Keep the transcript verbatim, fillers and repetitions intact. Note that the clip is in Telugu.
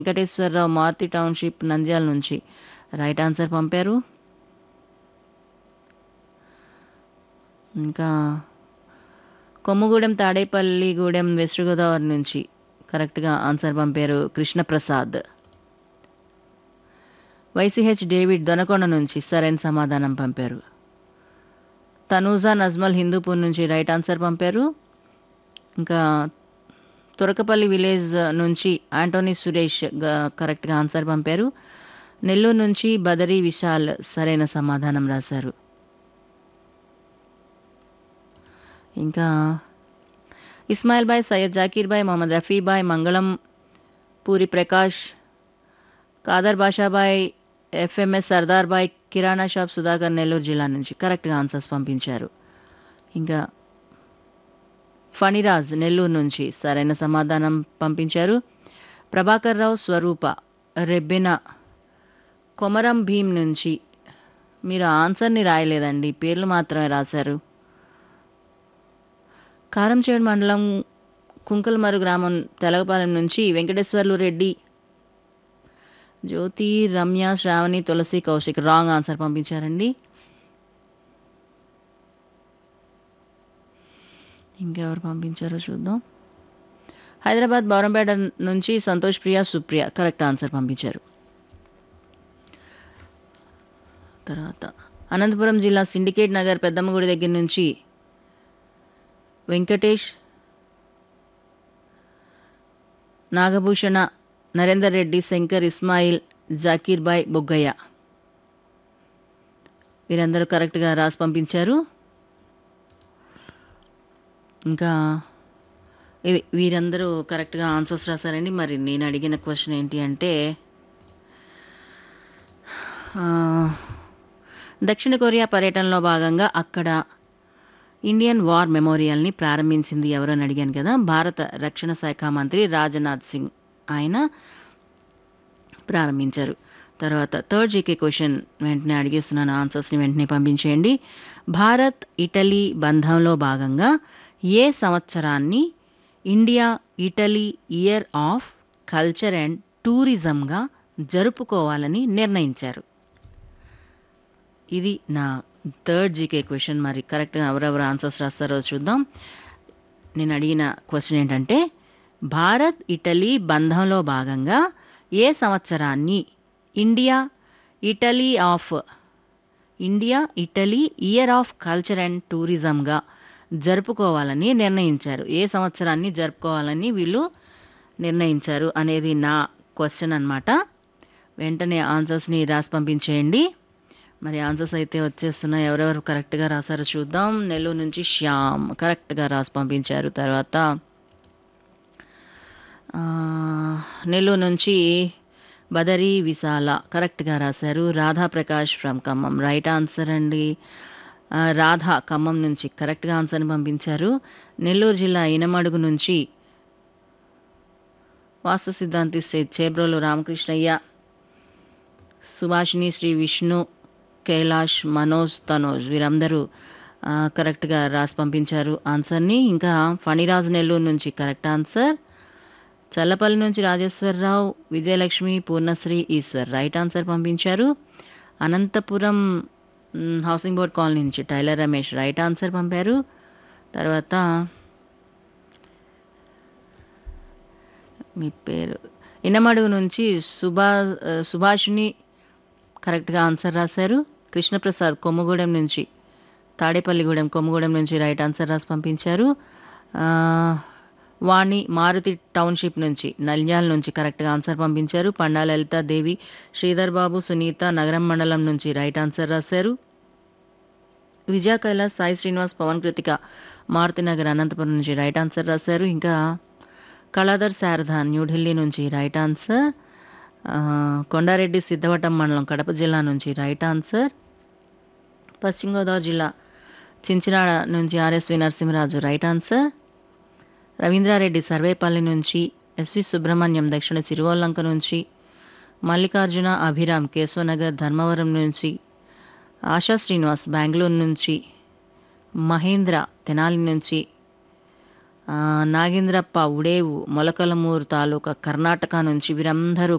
వెంకటేశ్వరరావు మార్తి టౌన్‌షిప్ నంద్యాల నుంచి రైట్ ఆన్సర్ పంపారు. ఇంకా కొమ్ముగూడెం తాడేపల్లిగూడెం వెస్ట్ గోదావరి నుంచి కరెక్ట్‌గా ఆన్సర్ పంపారు కృష్ణప్రసాద్. వైసీహెచ్ డేవిడ్ దొనకొండ నుంచి సరైన సమాధానం పంపారు. తనూజా నజ్మల్ హిందూపూర్ నుంచి రైట్ ఆన్సర్ పంపారు. ఇంకా తురకపల్లి విలేజ్ నుంచి యాంటోనీ సురేష్ గ- కరెక్ట్గా ఆన్సర్ పంపారు. నెల్లూరు నుంచి బదరి విశాల్ సరైన సమాధానం రాశారు. ఇంకా Ismail bye, Syed Zakir bye, Mohammed Rafi bye, మంగళం, పూరి ప్రకాష్, కాదర్ బాషాబాయ్, ఎఫ్ఎంఎస్ సర్దార్ బాయ్, కిరాణా షాప్ సుధాకర్ నెల్లూరు జిల్లా నుంచి కరెక్ట్గా ఆన్సర్స్ పంపించారు. ఇంకా ఫణిరాజ్ నెల్లూరు నుంచి సరైన సమాధానం పంపించారు. ప్రభాకర్ రావు స్వరూప రెబ్బెన కొమరం భీం నుంచి మీరు ఆన్సర్ని రాయలేదండి, పేర్లు మాత్రమే రాశారు. కారంచేడు మండలం కుంకలమరు గ్రామం తెలగపాలెం నుంచి వెంకటేశ్వర్లు రెడ్డి, జ్యోతి, రమ్య, శ్రావణి, తులసి, కౌశిక్ రాంగ్ ఆన్సర్ పంపించారండి. ఇంకెవరు పంపించారో చూద్దాం. హైదరాబాద్ బౌరంపేట నుంచి సంతోష్ ప్రియ, సుప్రియ కరెక్ట్ ఆన్సర్ పంపించారు. తర్వాత అనంతపురం జిల్లా సిండికేట్ నగర్ పెద్దమ్మగుడి దగ్గర నుంచి వెంకటేష్, నాగభూషణ, నరేందర్ రెడ్డి, శంకర్, ఇస్మాయిల్, జాకీర్ బాయ్, బొగ్గయ్య వీరందరూ కరెక్ట్గా రాసి పంపించారు. ఇంకా ఇది వీరందరూ కరెక్ట్గా ఆన్సర్స్ రాశారండి. మరి నేను అడిగిన క్వశ్చన్ ఏంటి అంటే ఆ, దక్షిణ కొరియా పర్యటనలో భాగంగా అక్కడ ఇండియన్ వార్ మెమోరియల్ని ప్రారంభించింది ఎవరు అని అడిగాను కదా. భారత రక్షణ శాఖ మంత్రి రాజ్నాథ్ సింగ్ ఆయన ప్రారంభించారు. తర్వాత థర్డ్ జీకే క్వశ్చన్ వెంటనే అడిగేస్తున్నాను, ఆన్సర్స్ని వెంటనే పంపించేయండి. భారత్ ఇటలీ బంధంలో భాగంగా ఏ సంవత్సరాన్ని India Italy year of culture and టూరిజంగా జరుపుకోవాలని నిర్ణయించారు? ఇది నా థర్డ్ జీకే క్వశ్చన్. మరి కరెక్ట్గా ఎవరెవరు ఆన్సర్స్ రాస్తారో చూద్దాం. నేను అడిగిన క్వశ్చన్ ఏంటంటే భారత్ ఇటలీ బంధంలో భాగంగా ఏ సంవత్సరాన్ని India Italy of India Italy year of culture and టూరిజంగా జరుపుకోవాలని నిర్ణయించారు? ఏ సంవత్సరాన్ని జరుపుకోవాలని వీళ్ళు నిర్ణయించారు అనేది నా క్వశ్చన్ అన్నమాట. వెంటనే ఆన్సర్స్ని రాసి పంపించేయండి. మరి ఆన్సర్స్ అయితే వచ్చేస్తున్నాయి. ఎవరెవరు కరెక్ట్గా రాశారో చూద్దాం. నెల్లూరు నుంచి శ్యామ్ కరెక్ట్గా రాసి పంపించారు. తర్వాత ఆ, నెల్లూరు నుంచి బదరి విశాల కరెక్ట్గా రాశారు. Radha Prakash from Khammam right answer అండి. ఆ, రాధా ఖమ్మం నుంచి కరెక్ట్గా ఆన్సర్ని పంపించారు. నెల్లూరు జిల్లా ఇనమడుగు నుంచి వాస్తు సిద్ధాంతి శ్రీ చేబ్రోలు రామకృష్ణయ్య, సుభాషిణి, శ్రీ విష్ణు, కైలాష్, మనోజ్, తనోజ్ వీరందరూ ఆ, కరెక్ట్గా రాసి పంపించారు ఆన్సర్ని. ఇంకా ఫణిరాజ్ నెల్లూరు నుంచి కరెక్ట్ ఆన్సర్. చల్లపల్లి నుంచి రాజేశ్వరరావు, విజయలక్ష్మి, పూర్ణశ్రీ, ఈశ్వర్ రైట్ ఆన్సర్ పంపించారు. అనంతపురం మ్, హౌసింగ్ బోర్డ్ కాలనీ నుంచి టైలర్ రమేష్ రైట్ ఆన్సర్ పంపారు. తర్వాత మీ పేరు ఇనమడుగు నుంచి సుభా సుభాషిణి కరెక్ట్గా ఆన్సర్ రాశారు. కృష్ణప్రసాద్ కొమ్ముగూడెం నుంచి తాడేపల్లిగూడెం కొమ్ముగూడెం నుంచి రైట్ ఆన్సర్ రాసి పంపించారు. ఆ, వాణి మారుతి టౌన్షిప్ నుంచి నల్యాల నుంచి కరెక్ట్గా ఆన్సర్ పంపించారు. పండా లలిత దేవి, శ్రీధర్ బాబు, సునీత నగరం మండలం నుంచి రైట్ ఆన్సర్ రాశారు. విజయ కైలాస్, సాయి శ్రీనివాస్, పవన్ కృతిక మారుతి నగర్ అనంతపురం నుంచి రైట్ ఆన్సర్ రాశారు. ఇంకా కళాధర్ శారద న్యూఢిల్లీ నుంచి రైట్ ఆన్సర్. ఆ, కొండారెడ్డి సిద్ధవటం మండలం కడప జిల్లా నుంచి రైట్ ఆన్సర్. పశ్చిమ గోదావరి జిల్లా చించినాడ నుంచి RSV Narasimharaju right answer. Ravindra Reddy Sarvepalli నుంచి, ఎస్వి సుబ్రహ్మణ్యం దక్షిణ చిరువల్లంక నుంచి, మల్లికార్జున అభిరామ్ కేశవనగర్ ధర్మవరం నుంచి, ఆశా శ్రీనివాస్ బెంగళూరు నుంచి, మహేంద్ర తెనాలి నుంచి, ఆ, నాగేంద్రప్ప ఉడేవు మొలకలమూరు తాలూకా కర్ణాటక నుంచి వీరందరూ